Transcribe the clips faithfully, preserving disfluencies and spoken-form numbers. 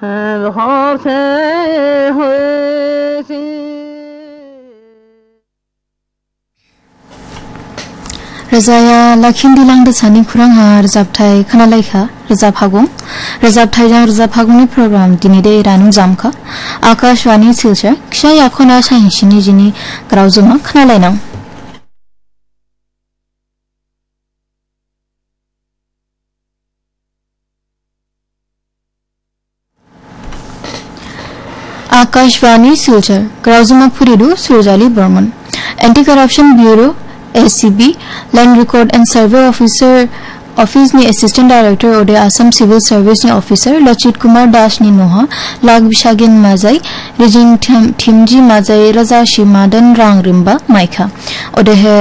बहुत हुए रजाया लाखिंदी लांग दसानी खुरां हा रजाबथाय खनालायखा रजाब हागं रजाबथाय जां रजाब हागंनि प्रोग्राम दिनै दे रानु जामखा आकाशवाणी सिलचर खिसा याखना साइंसिनि जिनि ग्रावजमा खनालायनां Akashvani Silchar ग्रावजमा फुरिदु सुरजाली Burman anti corruption bureau S C B Land Record and Survey Officer Office ni Assistant Director ode Assam Civil Service ni Officer Lachit Kumar Das ni noha lag bishagin mazai Rijing Thimji mazai Raza Shimadan Rang Rimba Maika ode he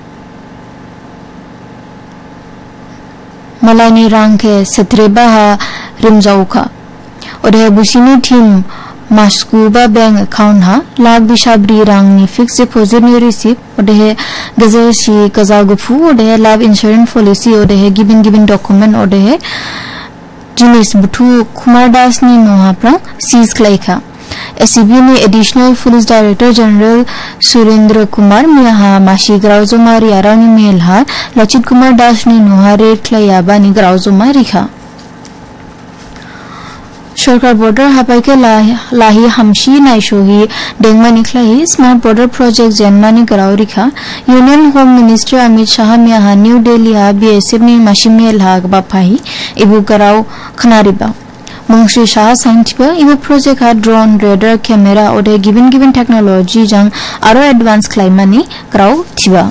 Malani Rang ke Setreba ha Rimjauka ode he Busini Thim Maskuba bank account ha lag bishabri rang ni fixed deposit ni receipt ode he gazer si kazagufu ode he life insurance policy ode he given given document ode he jinis buthu Kumar Das ni noha prang seize klaika S C B ni additional police director general Surendra Kumar miha mashi grauzoma riara ni mail ha Lachit Kumar Das ni noha red klayaba ni grauzoma rikha सरकार border हापाइके लाही हमशी नाइशोही डेंगमानी खलाही smart border project जेनमानी कराव रिखा union home minister Amit Shah मिया new Delhi हा BSF नि माशिमेल हा बाफाही इबु कराव खनारिबा मंगश्री Shah साइंटिबा इबु project हा drone raider camera ओदे given given technology जंग आरो एडवांस क्लाइमानी कराव थिबा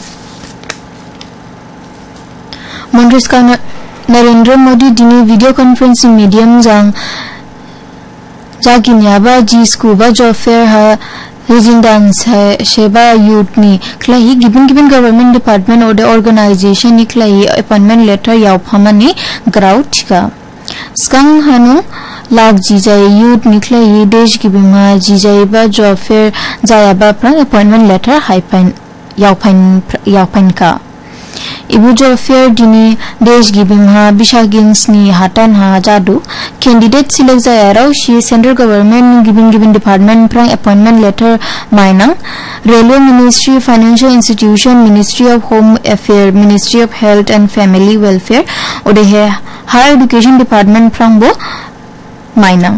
मंत्रिस का नरेंद्र मोदी दिनी वीडियो कॉन्फ्रेंसिंग मीडियम जंग जागिन्याबा जी स्कूबा जॉब फेयर हा रेजिडेंस है शेबा यूथ नि क्लाई गिवन गिवन गवर्नमेंट डिपार्टमेंट और ऑर्गेनाइजेशन नि क्लाई अपॉइंटमेंट लेटर याव फमानी ग्राउट का स्कंग हानु लाग जी जाय यूथ नि क्लाई देश की बिमा जी जायबा जॉब फेयर जायाबा प्रा अपॉइंटमेंट लेटर हाइफाइन याव फाइन याव फाइन का इबु जॉब फेयर दिनी देश की बिमा बिशागिन्स नि हाटान हा जादू candidate select जायाराव she central government given given department प्रा appointment letter माइनां railway ministry financial institution ministry of home affair ministry of health and family welfare ओदे है higher education department फ्रांबो माइनां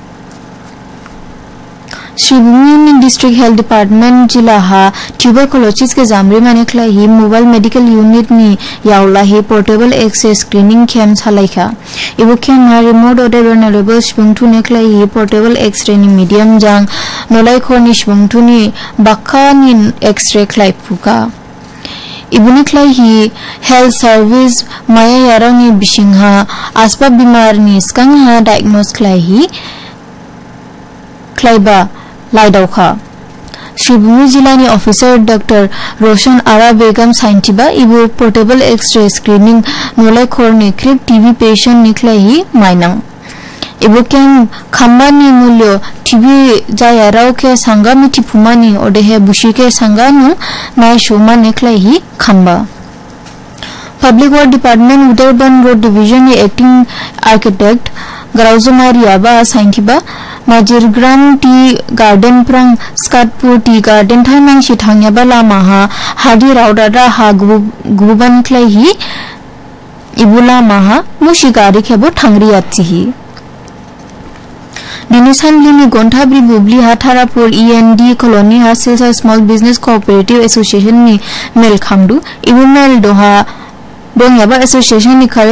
Shivmuni district health department जिला हा ट्यूबरकुलोसिस के जामरे माने खलाई mobile medical unit नि यावला ही portable x ray screening camp छलाइखा इबु camp हा remote ओदे vulnerable शिबंगथु ने खलाई पोर्टेबल एक्सरे नि मीडियम जांग नोलाई खरनि शिबंगथु नि बाखा नि एक्सरे खलाइफुका इबुनि खलाई हेल्थ सर्विस माया यारांनि बिसिंहा आसबा बीमार नि स्कांग हा डायग्नोस खलाई खलाइबा लाइदाउखा शिवभूमि जिलानि ऑफिसर डॉक्टर रोशन आरा बेगम साइंटिबा इबु पोर्टेबल एक्सरे स्क्रीनिंग नोलाई खरनि क्रिप टीबी पेशेंट निखलाई माइनां इबु केम खम्बानि मूल्य टीबी जायाराव के सांगा मिथि फुमानि ओदेहे बुशिके सांगानु नाय शोमा निखलाई खम्बा public work department उदरबन road division नि acting architect ग्राउजमारियाबा साइंटिबा माजिरग्राम tea garden प्रंग स्काटपुर tea garden थानां शिथांयाबा Lama हा हादि रावदारा हा गुबुबान क्लाइहि इबुला माहा मुशिगारि खेबो थांग्रियाथिहि दिनुसानलिनि गन्थाब्रि बुब्लि हा थारापुर ईएनडी कॉलोनी हा सिलसा स्मॉल बिजनेस कोऑपरेटिव एसोसिएशन नि मेल खामदु इबु मेल दोहा दोंयाबा एसोसिएशन नि